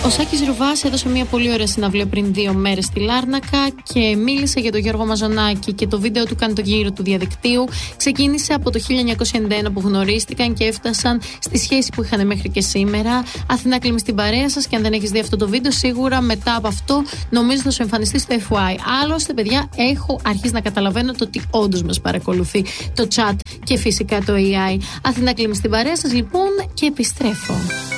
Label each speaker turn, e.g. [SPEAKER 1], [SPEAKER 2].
[SPEAKER 1] Ο Σάκης Ρουβάς έδωσε μια πολύ ωραία συναυλία πριν 2 μέρες στη Λάρνακα και μίλησε για τον Γιώργο Μαζονάκη και το βίντεο του κάνει το γύρο του διαδικτύου. Ξεκίνησε από το 1991 που γνωρίστηκαν και έφτασαν στη σχέση που είχαν μέχρι και σήμερα. Αθηνά Κλίμη στην παρέα σας, και αν δεν έχεις δει αυτό το βίντεο, σίγουρα μετά από αυτό νομίζω θα σου εμφανιστεί στο FY. Άλλωστε, παιδιά, έχω αρχίσει να καταλαβαίνω το ότι όντως μας παρακολουθεί το chat και φυσικά το AI. Αθηνά Κλίμη στην παρέα σας, λοιπόν, και επιστρέφω.